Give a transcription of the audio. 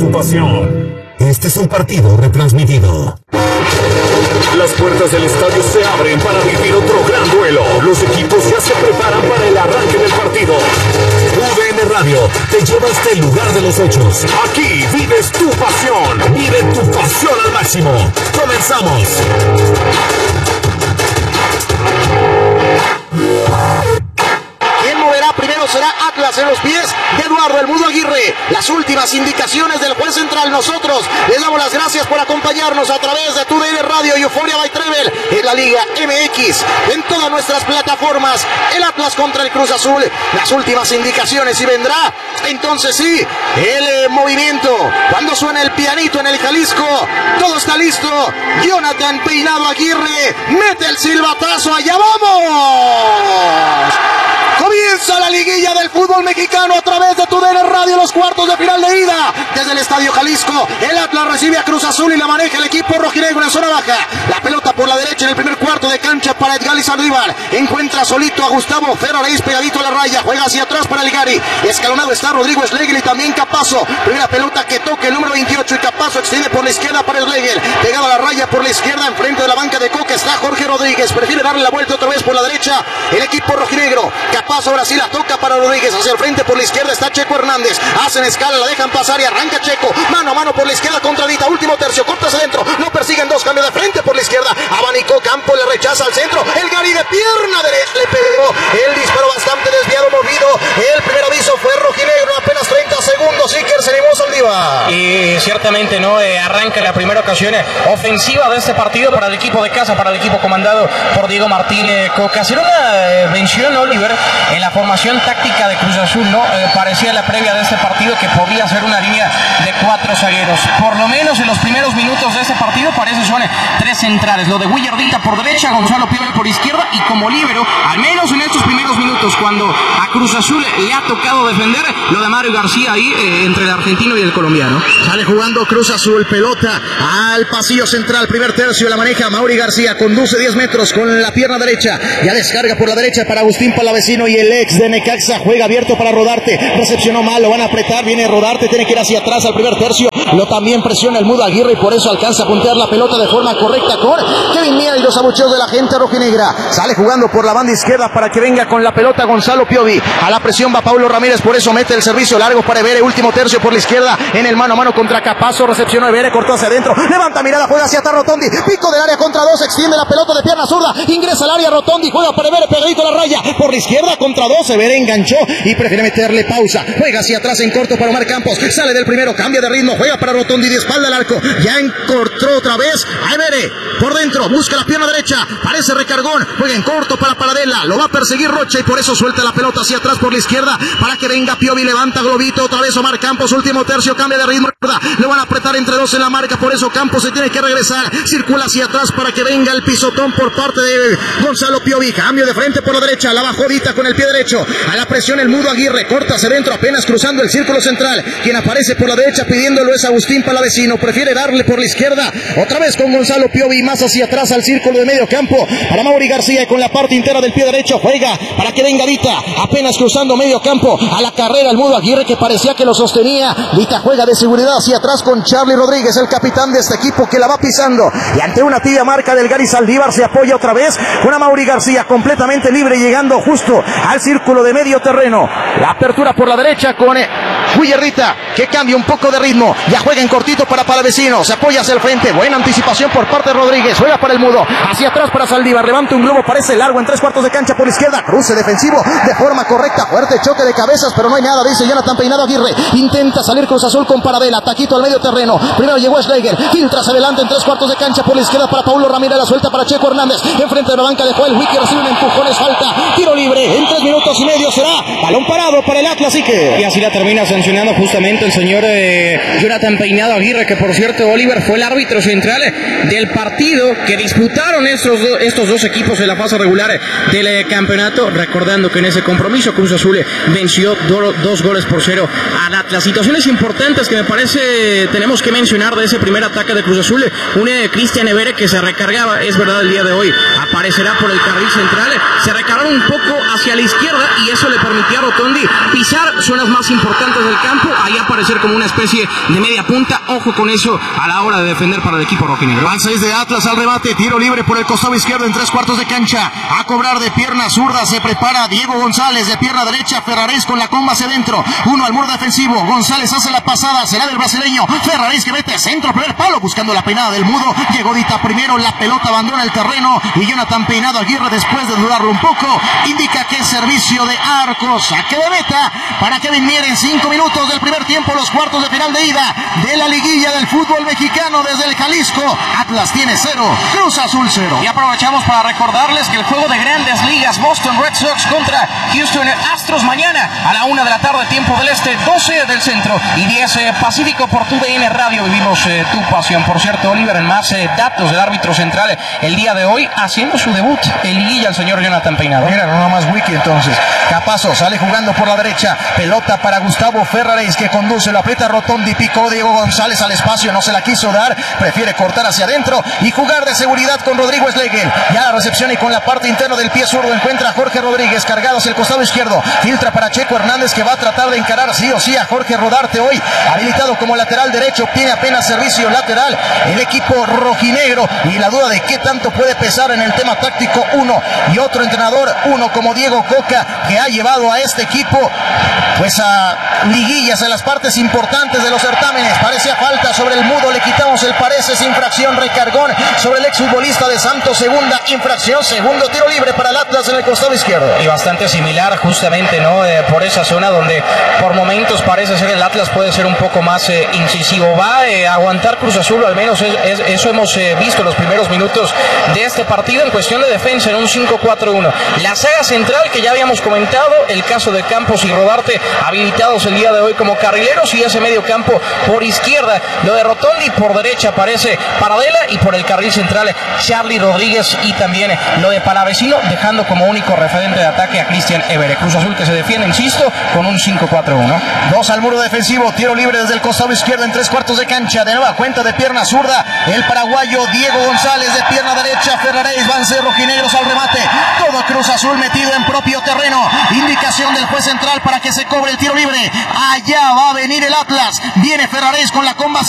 tu pasión. Este es un partido retransmitido. Las puertas del estadio se abren para vivir otro gran duelo. Los equipos ya se preparan para el arranque del partido. UDN Radio te lleva hasta el lugar de los hechos. Aquí vives tu pasión. Vive tu pasión al máximo. ¡Comenzamos! ¿Quién moverá primero? Será Atlas en los pies de Eduardo El Mudo Aguirre. Las últimas indicaciones del juez central. Nosotros les damos las gracias por acompañarnos a través de TUDN Radio y Euphoria by Travel en la Liga MX, en todas nuestras plataformas. El Atlas contra el Cruz Azul. Las últimas indicaciones y vendrá entonces sí el movimiento. Cuando suena el pianito en el Jalisco, todo está listo. Jonathan Peinado Aguirre mete el silbatazo. ¡Allá vamos! Comienza la liguilla del fútbol mexicano a través de TUDN Radio, los cuartos de final de ida. Desde el Estadio Jalisco, el Atlas recibe a Cruz Azul y la maneja el equipo rojinegro en zona baja. La pelota por la derecha en el primer cuarto de cancha para Edgar Saldívar. Encuentra solito a Gustavo Ferraréis pegadito a la raya. Juega hacia atrás para el Gary. Escalonado está Rodrigo Schlegel y también Capazo. Primera pelota que toca el número 28 y Capazo extiende por la izquierda para Schlegel. Pegado a la raya por la izquierda, enfrente de la banca de Coca está Jorge Rodríguez. Prefiere darle la vuelta otra vez por la derecha el equipo rojinegro. Capazo ahora sí la toca para Rodríguez. Hacia el frente por la izquierda está Checo Hernández. Hacen escala, la dejan pasar y arranca Checo. Mano a mano por la izquierda contra Dita. Último tercio, cortas adentro. No persiguen dos, cambio de frente por la izquierda. Abanicó Campo, le rechaza al centro. El Gary de pierna derecha le pegó. El disparo bastante desviado, movido. El primer aviso fue rojinegro. Apenas 30 segundos. Iker se animó Saldívar. Y ciertamente no arranca la primera ocasión ofensiva de este partido para el equipo de casa, para el equipo comandado por Diego Martín Coca. Será una mención, Oliver, en la formación táctica de Cruz Azul, ¿no? Parecía la previa de este partido que podía ser una línea de 4 zagueros. Por lo menos en los primeros minutos de este partido parece son 3 centrales. Lo de Willardita por derecha, Gonzalo Piovi por izquierda y como líbero, al menos en estos primeros minutos, cuando a Cruz Azul le ha tocado defender, lo de Mario García ahí entre el argentino y el colombiano. Sale jugando Cruz Azul, pelota al pasillo central, primer tercio, la maneja Mauri García, conduce 10 metros con la pierna derecha, ya descarga por la derecha para Agustín Palavecino y el ex de Necaxa juega abierto para Rodarte, recepcionó mal, lo van a apretar, viene Rodarte, tiene que ir hacia atrás al primer tercio, lo también presiona el Mudo Aguirre y por eso alcanza a puntear la pelota de forma correcta con Kevin Mier y los abucheos de la gente rojinegra. Sale jugando por la banda izquierda para que venga con la pelota Gonzalo Piovi, a la presión va Paulo Ramírez, por eso mete el servicio largo para Evere, último tercio por la izquierda, en el mano a mano contra Capazo, recepcionó Evere, cortó hacia adentro, levanta mirada, juega hacia atrás Rotondi, pico del área contra 2, extiende la pelota de pierna zurda, ingresa al área Rotondi, juega para Evere, pegadito a la raya, por la izquierda contra 2, Evere enganchó y prefiere meterle pausa, juega hacia atrás en corto para Omar Campos, sale del primero, cambia de ritmo, juega para Rotondi de espalda al arco, ya encortró otra vez a Evere, por dentro, busca la pierna derecha, parece recargón, juega en corto para Paradela, lo va a perseguir Rocha y por eso suelta la pelota hacia atrás por la izquierda, para que venga Piovi, levanta Globito, otra vez Omar Campos, último tercio, cambia de ritmo, le van a apretar entre 2 en la marca, por eso Campos se tiene que regresar, circula hacia atrás para que venga el pisotón por parte de Gonzalo Piovi, cambio de frente por la derecha, la bajó Dita con el pie derecho, a la presión el Mudo Aguirre, corta hacia adentro, apenas cruzando el círculo central, quien aparece por la derecha pidiéndolo es Agustín Palavecino, prefiere darle por la izquierda, otra vez con Gonzalo Piovi, más hacia atrás al círculo de medio campo, para Mauri García con la parte interna del pie derecho, juega para que venga Dita, apenas cruzando medio campo, a la carrera el Mudo Aguirre que parecía que lo sostenía, Dita juega de seguridad hacia atrás con Charlie Rodríguez, el capitán de este equipo que la va pisando, y ante una tibia marca del Gary Saldívar se apoya otra vez con a Mauri García completamente libre, llegando justo al círculo de medio terreno, la apertura por la derecha con Willardita, que cambia un poco de ritmo, ya juega en cortito para Palavecino, se apoya hacia el frente, buena anticipación por parte de Rodríguez, juega para el Mudo, hacia atrás para Saldívar, levanta un globo, parece largo en 3/4 de cancha por izquierda, cruce defensivo de forma correcta, fuerte choque de cabezas, pero no hay nada, dice Jonathan Peinado Aguirre, intenta salir Cruz Azul con Paradela, taquito al medio terreno, primero llegó Schlegel, filtra hacia adelante en 3/4 de cancha por la izquierda para Paulo Ramírez, la suelta para Checo Hernández, enfrente de la banca de Joel Wiki, recibe un empujón, es falta, tiro libre, en 3 minutos y medio será balón parado para el Atlas, y así la termina sancionando justamente el señor Jonathan Peinado Aguirre, que por cierto, Oliver, fue el árbitro central del partido que disputaron estos dos equipos en la fase regular del campeonato, recordando que en ese compromiso Cruz Azul venció 2-0 al Atlas. Situaciones importantes que me parece tenemos que mencionar de ese primer ataque de Cruz Azul, un Cristian Evere que se recargaba, es verdad, el día de hoy aparecerá por el carril central, se recargaron un poco hacia la izquierda y eso le permitía a Rotondi pisar zonas más importantes del campo, ahí parecer como una especie de media punta. Ojo con eso a la hora de defender para el equipo rojinegro. Van 6 de Atlas al remate, tiro libre por el costado izquierdo en 3/4 de cancha. A cobrar de pierna zurda se prepara Diego González, de pierna derecha Ferraréis con la comba hacia adentro. Uno al muro defensivo, González hace la pasada, será del brasileño. Ferraréis que mete centro, primer palo buscando la peinada del mudo. Llegó Dita primero, la pelota abandona el terreno y Jonathan Peinado Aguirre, después de dudarlo un poco, indica que es servicio de arco. Saque de meta para Kevin Mier en 5 minutos del primer tiempo, los cuartos de final de ida de la liguilla del fútbol mexicano desde el Jalisco. Atlas tiene 0, Cruz Azul 0. Y aprovechamos para recordarles que el juego de Grandes Ligas Boston Red Sox contra Houston Astros mañana a la 1 de la tarde, tiempo del este, 12 del centro y 10 Pacífico por tu DN Radio. Vivimos tu pasión. Por cierto, Oliver, en más datos del árbitro central el día de hoy, haciendo su debut en liguilla el señor Jonathan Peinado. Mira, no más wiki entonces. Capazo sale jugando por la derecha, pelota para Gustavo Ferraréis que conduce, lo aprieta Rotondi, picó Diego González al espacio, no se la quiso dar, prefiere cortar hacia adentro y jugar de seguridad con Rodrigo Schlegel. Ya la recepción y con la parte interna del pie zurdo encuentra a Jorge Rodríguez, cargado hacia el costado izquierdo, filtra para Checo Hernández, que va a tratar de encarar sí o sí a Jorge Rodarte, hoy habilitado como lateral derecho, tiene apenas servicio lateral el equipo rojinegro, y la duda de qué tanto puede pesar en el tema táctico uno y otro entrenador, uno como Diego Coca, que ha llevado a este equipo pues a liguillas en las partes importantes de los certámenes. Parecía falta sobre el mudo, le quitamos el parece, es infracción, recargón sobre el exfutbolista de Santos, segunda infracción, segundo tiro libre para el Atlas en el costado izquierdo. Y bastante similar justamente, ¿no? Por esa zona donde por momentos parece ser el Atlas puede ser un poco más incisivo. Va a aguantar Cruz Azul, al menos eso hemos visto en los primeros minutos de este partido en cuestión de defensa, en un 5-4-1. La saga central que ya habíamos comentado, el caso de Campos y Rodarte habilitados el día de hoy como carrileros, y ese medio campo por izquierda, lo de Rotondi, por derecha aparece Paradela, y por el carril central Charly Rodríguez, y también lo de Palavecino, dejando como único referente de ataque a Cristian Évere. Cruz Azul que se defiende, insisto, con un 5-4-1. 2 al muro defensivo, tiro libre desde el costado izquierdo en 3/4 de cancha, de nueva cuenta de pierna zurda, el paraguayo Diego González, de pierna derecha Ferraréis, van ser rojinegros al remate, todo Cruz Azul metido en propio terreno, indicación del juez central para que se cobre el tiro libre. Allá va a venir el Atlas, viene Ferraréis con la comba